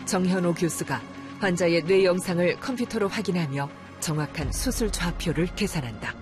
정현호 교수가 환자의 뇌 영상을 컴퓨터로 확인하며 정확한 수술 좌표를 계산한다.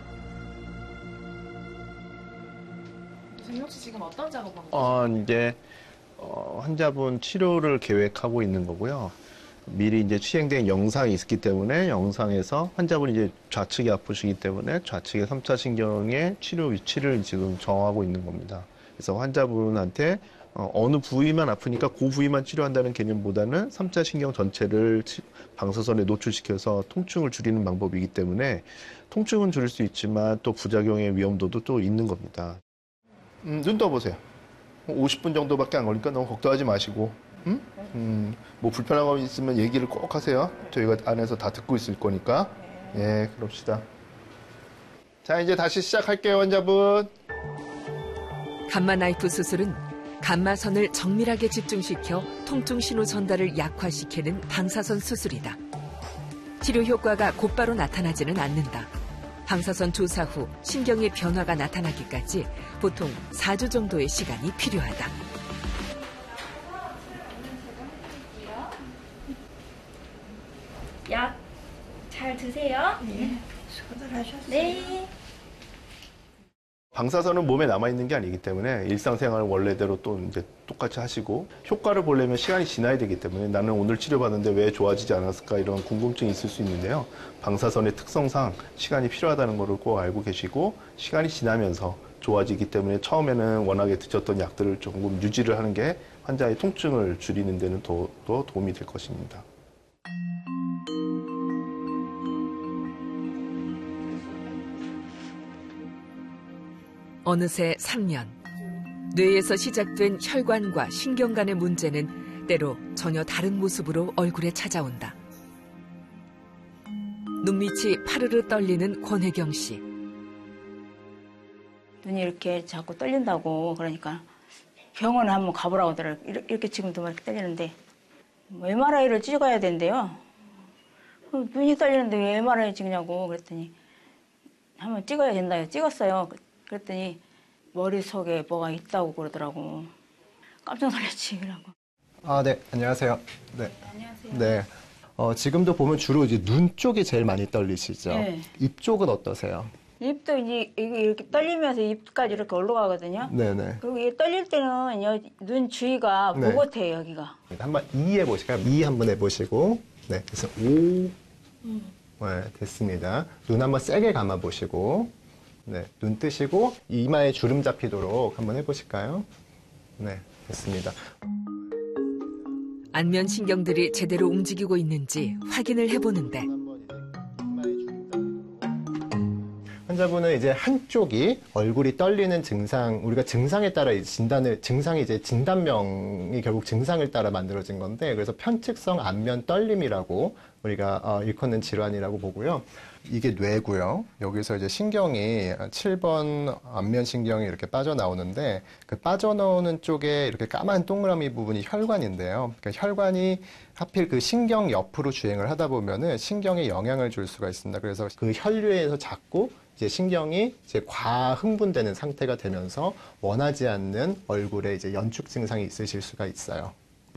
선생님 혹시 지금 어떤 작업하고 이제 환자분 치료를 계획하고 있는 거고요. 미리 이제 시행된 영상이 있기 때문에 영상에서 환자분이 이제 좌측이 아프시기 때문에 좌측의 3차 신경의 치료 위치를 지금 정하고 있는 겁니다. 그래서 환자분한테 어느 부위만 아프니까 그 부위만 치료한다는 개념보다는 3차 신경 전체를 방사선에 노출시켜서 통증을 줄이는 방법이기 때문에 통증은 줄일 수 있지만 또 부작용의 위험도도 또 있는 겁니다. 눈 떠보세요. 50분 정도밖에 안 걸리니까 너무 걱정하지 마시고, 뭐 불편한 거 있으면 얘기를 꼭 하세요. 저희가 안에서 다 듣고 있을 거니까. 예, 그럽시다. 자, 이제 다시 시작할게요, 환자분. 감마 나이프 수술은 감마선을 정밀하게 집중시켜 통증 신호 전달을 약화시키는 방사선 수술이다. 치료 효과가 곧바로 나타나지는 않는다. 방사선 주사 후 신경의 변화가 나타나기까지 보통 4주 정도의 시간이 필요하다. 약 잘 드세요. 네, 수고들 하셨어요. 네. 방사선은 몸에 남아있는 게 아니기 때문에 일상생활을 원래대로 또 이제 똑같이 하시고 효과를 보려면 시간이 지나야 되기 때문에 나는 오늘 치료받는데 왜 좋아지지 않았을까 이런 궁금증이 있을 수 있는데요. 방사선의 특성상 시간이 필요하다는 것을 꼭 알고 계시고 시간이 지나면서 좋아지기 때문에 처음에는 워낙에 드셨던 약들을 조금 유지를 하는 게 환자의 통증을 줄이는 데는 더 도움이 될 것입니다. 어느새 3년. 뇌에서 시작된 혈관과 신경 간의 문제는 때로 전혀 다른 모습으로 얼굴에 찾아온다. 눈밑이 파르르 떨리는 권혜경 씨. 눈이 이렇게 자꾸 떨린다고 그러니까 병원에 한번 가보라고 하더라고요. 이렇게 지금도 막 이렇게 떨리는데 MRI를 찍어야 된대요. 눈이 떨리는데 왜 MRI 찍냐고 그랬더니 한번 찍어야 된다요. 찍었어요. 그랬더니 머릿속에 뭐가 있다고 그러더라고. 깜짝 놀랐지, 그러고. 네, 안녕하세요. 네. 안녕하세요. 네. 지금도 보면 주로 이제 눈 쪽이 제일 많이 떨리시죠? 네. 입 쪽은 어떠세요? 입도 이제 이렇게 떨리면서 입까지 이렇게 올라가거든요. 네네. 그리고 이게 떨릴 때는 눈 주위가 네. 뽀긋해요, 여기가. 한번 이 해보실까요? 이 한번 해보시고, 네, 그래서 오, 네, 됐습니다. 눈 한번 세게 감아보시고, 네, 눈 뜨시고 이마에 주름 잡히도록 한번 해보실까요? 네, 됐습니다. 안면 신경들이 제대로 움직이고 있는지 확인을 해보는데 환자분은 이제 한쪽이 얼굴이 떨리는 증상, 우리가 증상에 따라 증상이 이제 진단명이 결국 증상을 따라 만들어진 건데, 그래서 편측성 안면 떨림이라고 우리가 일컫는 질환이라고 보고요. 이게 뇌고요. 여기서 이제 신경이 7번 안면 신경이 이렇게 빠져나오는데, 그 빠져나오는 쪽에 이렇게 까만 동그라미 부분이 혈관인데요. 그러니까 혈관이 하필 그 신경 옆으로 주행을 하다 보면은 신경에 영향을 줄 수가 있습니다. 그래서 그 혈류에서 자꾸 이제 신경이 이제 과흥분되는 상태가 되면서 원하지 않는 얼굴에 이제 연축 증상이 있으실 수가 있어요.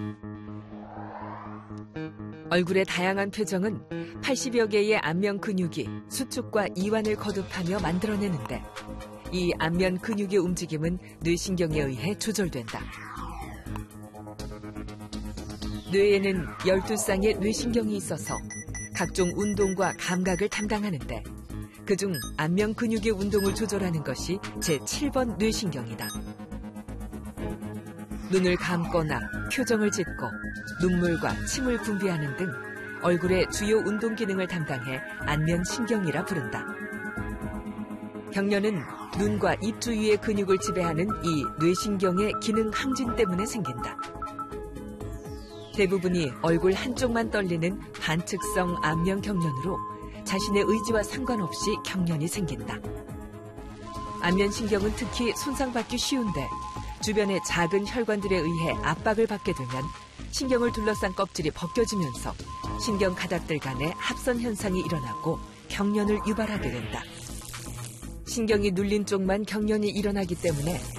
얼굴의 다양한 표정은 80여 개의 안면 근육이 수축과 이완을 거듭하며 만들어내는데 이 안면 근육의 움직임은 뇌신경에 의해 조절된다. 뇌에는 12쌍의 뇌신경이 있어서 각종 운동과 감각을 담당하는데 그중 안면 근육의 운동을 조절하는 것이 제7번 뇌신경이다. 눈을 감거나 표정을 짓고 눈물과 침을 분비하는 등 얼굴의 주요 운동 기능을 담당해 안면신경이라 부른다. 경련은 눈과 입 주위의 근육을 지배하는 이 뇌신경의 기능 항진 때문에 생긴다. 대부분이 얼굴 한쪽만 떨리는 반측성 안면 경련으로 자신의 의지와 상관없이 경련이 생긴다. 안면신경은 특히 손상받기 쉬운데 주변의 작은 혈관들에 의해 압박을 받게 되면 신경을 둘러싼 껍질이 벗겨지면서 신경 가닥들 간의 합선 현상이 일어나고 경련을 유발하게 된다. 신경이 눌린 쪽만 경련이 일어나기 때문에